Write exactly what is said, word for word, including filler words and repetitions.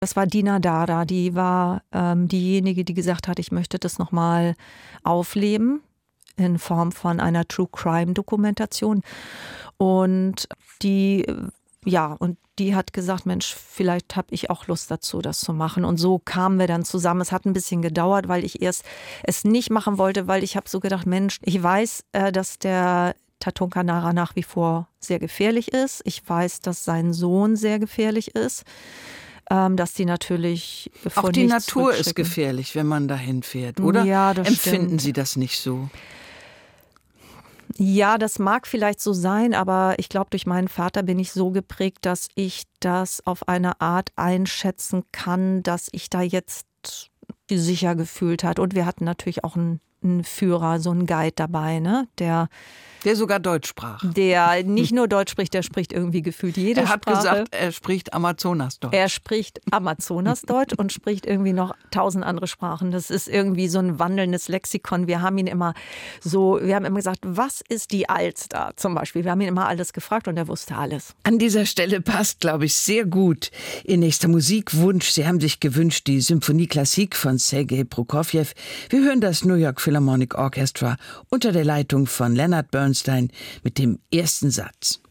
Das war Dina Dada, die war ähm, diejenige, die gesagt hat, ich möchte das nochmal aufleben in Form von einer True-Crime-Dokumentation. Und die, ja, und die hat gesagt, Mensch, vielleicht habe ich auch Lust dazu, das zu machen. Und so kamen wir dann zusammen. Es hat ein bisschen gedauert, weil ich erst es nicht machen wollte, weil ich habe so gedacht, Mensch, ich weiß, äh, dass der Tathon Kanara nach wie vor sehr gefährlich ist. Ich weiß, dass sein Sohn sehr gefährlich ist. Ähm, dass die natürlich vor Auch die Natur ist gefährlich, wenn man dahin fährt, oder? Ja, das Empfinden stimmt. Sie das nicht so? Ja, das mag vielleicht so sein, aber ich glaube, durch meinen Vater bin ich so geprägt, dass ich das auf eine Art einschätzen kann, dass ich da jetzt sicher gefühlt hat. Und wir hatten natürlich auch einen, einen Führer, so einen Guide dabei, ne, der Der sogar Deutsch sprach. Der nicht nur Deutsch spricht, der spricht irgendwie gefühlt jede Sprache. Er hat Sprache. gesagt, er spricht Amazonasdeutsch. Er spricht Amazonasdeutsch und spricht irgendwie noch tausend andere Sprachen. Das ist irgendwie so ein wandelndes Lexikon. Wir haben ihn immer so, wir haben immer gesagt, was ist die Alster zum Beispiel? Wir haben ihn immer alles gefragt und er wusste alles. An dieser Stelle passt, glaube ich, sehr gut Ihr nächster Musikwunsch. Sie haben sich gewünscht, die Symphonie Klassik von Sergei Prokofjew. Wir hören das New York Philharmonic Orchestra unter der Leitung von Leonard Bernstein mit dem ersten Satz.